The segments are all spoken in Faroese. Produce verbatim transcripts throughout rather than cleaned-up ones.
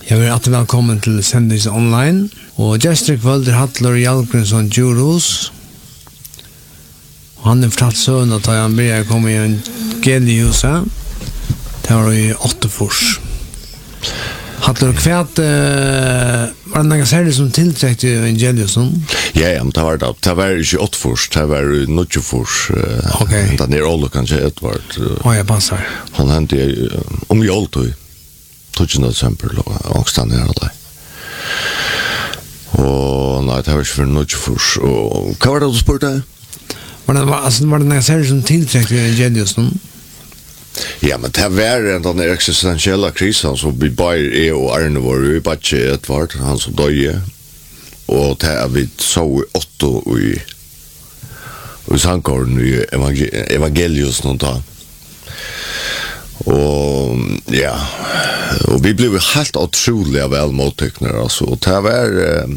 Jag vill att välkommen till Sendis online och Gestrik Völder Hattler Jalkensson Djurhus. Han är förtatt sön att han börjar komma i en Gedihusa. Det var i Åttefors. Hattler kvärt var det några serier som tillträckte Evangeliusson? Ja, ja, men det var det. Det var inte Åttefors, det var Nutjefors. Okej. Det är alla kanske Edvard. Ja, jag passar. Han hände om Joltoj. tjugonde december och ångstan här alla. Och nej, det var inte för Nutjefors. Och vad var det du spurte? Var det, alltså, var det några serier som tillträckte Evangeliusson? Ja, men det var den där existentiella krisen som vi bara är och Arne var ju bara Edvard, han som döje. Och det är vi så i åtta i i Sankorden i Evangelius någon dag. Och ja, och vi blev helt otroliga väl mottagna alltså. Och det var eh,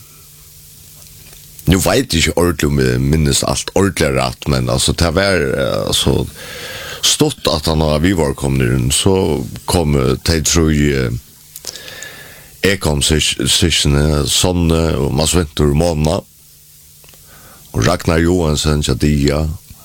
nu vet jag inte ordentligt minst allt ordentligt rätt, men alltså det var alltså stått att han har vi var kommit in så kom det tror jag Ekom sysene, Sonne og Masventur Monna og Ragnar Johansen Jadia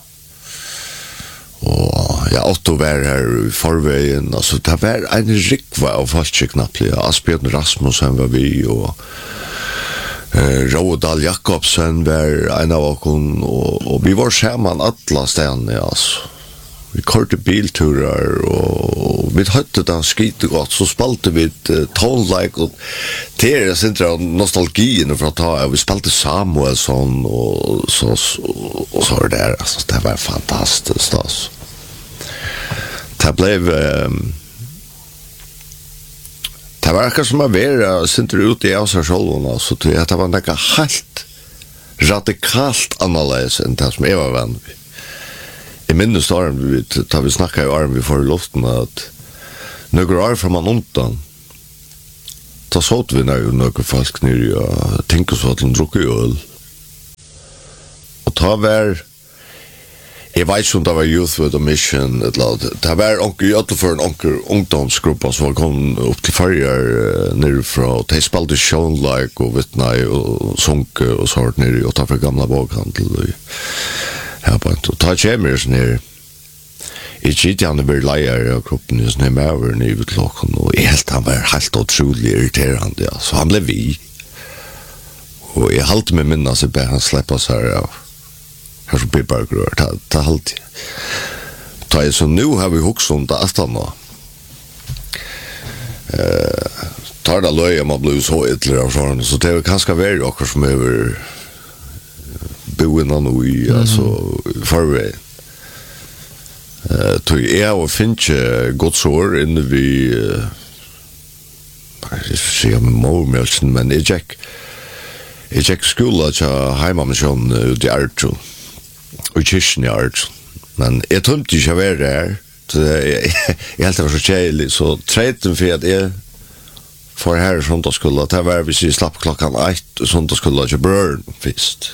og ja, Otto var her i forveien, altså det var en rikva av falske knapplig, Asbjørn Rasmussen var vi og eh, Rådal Jakobsen var en av oss og, og vi var sammen alle stedene, altså. Vi korte bilturer og vi høtte det skite godt, så spalte vi et uh, tonelike og det er sintra nostalgien fra ta, og vi spalte Samuelsson og så, og, og så var det der, altså, det var fantastisk, altså. Det ble um, det var akkurat som å være sintra ute i Australien, altså, det var nekka helt radikalt annerledes enn det som jeg var venn ved. Jeg minnes da vi, da vi snakket i arm vi får i luften at noen år fra man undan da såt vi når noen folk nere og tenker så at de drukker øl og da var jeg vet ikke om det var Youth with a Mission det var onker, i alle for en onker ungdomsgruppa som var kommet opp til farger nere fra og de spalte Sjånleik og Vittnei og Sunke og sånt nere og ta for gamla bokhandel ja, men då tar jag mig sån här i Kitjan det blir lejer av kroppen i sån här mävern i utlocken och helt han var helt otroligt irriterande ja. Så han blev vi och jag halte mig minnas i bär han släppa så här ja. Här som Pippargrör ta, ta halt ta jag så nu har vi huxon det allt annat eh, tar det löja man blir så ytterligare och sånt så det är ganska väl också som över boende nu i alltså förväg. Eh tog jag och finche gott sår inne vi jag ser med mormelsen men det gick det gick skola så hemma med sån det Arto. Och kyrkan i Arto. Men jag tror inte jag var där. Jag helt var så tjejlig så träden för att jag för här söndagsskola det var vi så slapp klockan ett söndagsskola till bröd fest.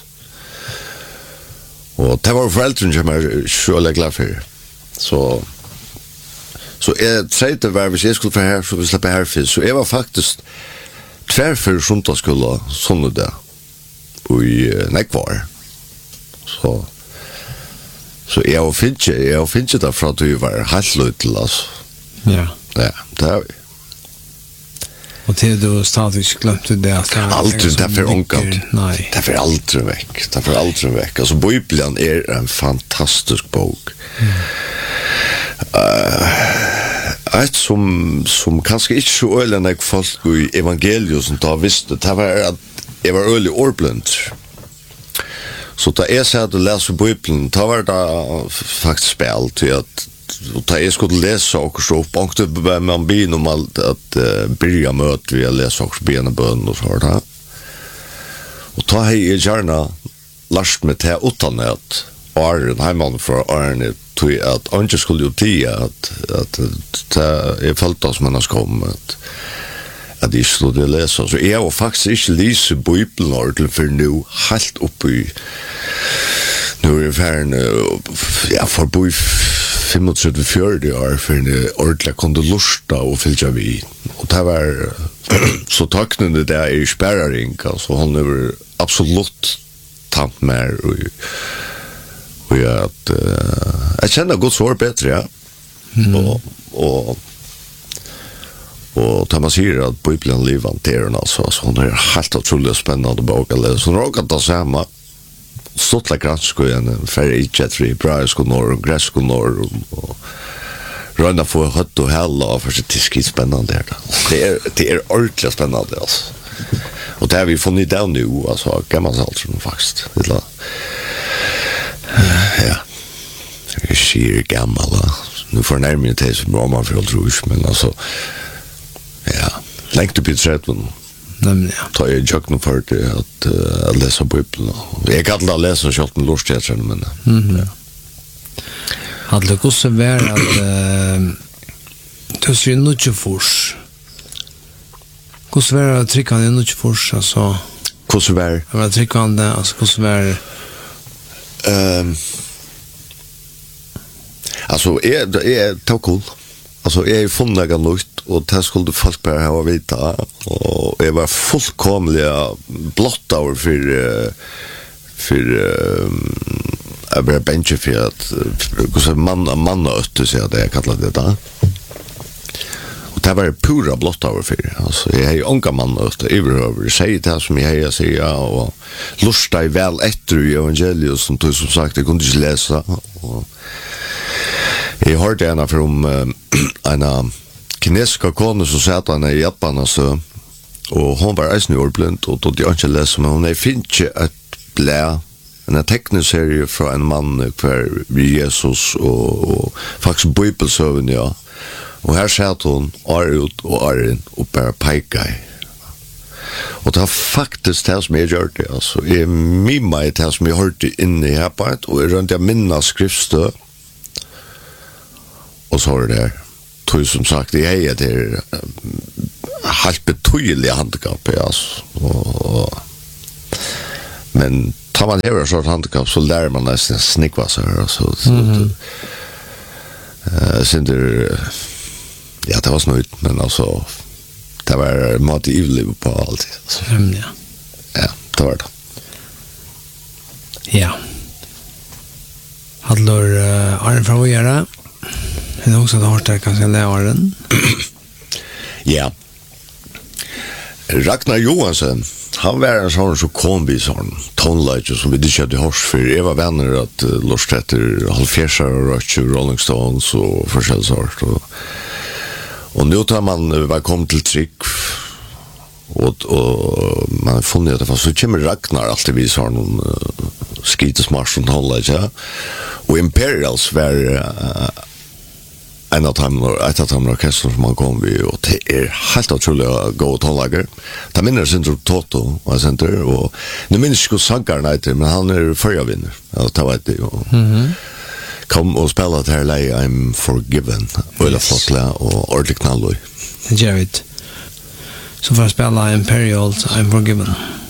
Og det var foreldren som er så glad for. Så, så jeg tredje var, hvis jeg skulle få her, så vi slappe her fisk. Så jeg var faktisk tverrfør sundagsskola, sånn og det, og i Nekvar. Så, så jeg var finnes jeg var finnes det fra at du var helt løy til, altså. Ja. Ja, det har vi. Och till du stadigt glömde det att allt det för onkant. Nej. Det för aldrig veck. Det för aldrig veck. Alltså Bibeln är en fantastisk bok. Mm. Uh, ett som som kanske inte så ölen jag folk i evangeliet som då visste det var att jag var ölig ordblind. Så då är så att läsa Bibeln, då var det faktiskt spel till att och ta jag skulle läsa och så punkter på man blir normalt att uh, börja möta vi läsa och bena bön och så där. Och ta hej gärna last med det utan att Arne hemman för Arne tog att han skulle ju tia att att det är fallt oss man har kommit att det skulle läsa så jag var faktiskt inte läsa Bibeln ordentligt för nu helt uppe i nu är det färn ja för tjugofem fyrtio år för en ordentligt kunde lusta och fylla vi. Och det var så tacknande det är spärraring, alltså hon är absolut tant med och och jag att uh, jag känner gott svar bättre, ja. Mm. Och och och Thomas säger att Bibeln lever där alltså, så hon är helt otroligt spännande bok eller så råkar det samma stått gransko en för Egyptri Braisko norr och Gresko norr och runda för hött och hella och för det är spännande där. Det är det är ordentligt spännande alltså. Och det har vi funnit där nu alltså gammalt alltså faktiskt. Det är ja. Det är skir gammal. Nu får närmare till som Roman för trus men alltså ja, längt upp i trädgården. Nämligen. Ta jag jag nu för det att uh, läsa Bibeln. Jag kan inte läsa så med lustigheter men. Mhm. Ja. Hade det gått så väl att det ser nog inte fors. Hur så väl att trycka den inte fors alltså. Hur så väl? Jag vill trycka den alltså hur så väl ehm alltså är är det cool. Alltså jag är funnit en lukt och det skulle folk bara ha vita och jag var fullkomliga blott över för för jag var bench för att så man man åt så det jag kallar det där. Och det var pura blott över för alltså jag är ju onka man åt över säger det som jag säger och lusta i väl efter evangelius som du som sagt det kunde inte läsa och jag hörde ena från en kinesiska kone som satt han i Japan alltså, och hon var eisen i ordblind och då det inte läsa men hon är finns ett blä en teckneserie från en man kvar vid Jesus och, och faktiskt bibelsöven ja och här satt hon är ut och är in och bara pekar och det har faktiskt det som jag gör det alltså jag mimar det som jag hörde inne i Japan och jag runt jag minnas skriftstöd och så är det där tror som sagt det är det helt betydliga handikapp alltså och men tar man över så handikapp så lär man nästan snickva så här så eh sen det ja det var snöigt men alltså det var mat i liv på allt så ja ja det var det ja hallor uh, Arne från göra det också det har det kanske läraren ja Ragnar Johansson han var en sån så kom vi sån tonlighter som vi det hade hört för Eva vänner att uh, Lorstetter halvfjärsar och Rolling Stones och försälsart och och nu tar man var kom till trick och och man funnit att det var så kommer Ragnar alltid vi sån uh, skitesmarsch och tonlighter och Imperials var uh, en av dem och ett av dem orkester som man kom vid och det är helt otroligt att gå och tonlager. Det minns Sindro Toto och center och nu minns jag sankarna inte men han är förra vinner. Ja, det var det och mm-hmm. kom och spela det här läge I'm Forgiven och eller flottla och ordentligt knalloj. Det gör vi. Så för att spela Imperials I'm Forgiven.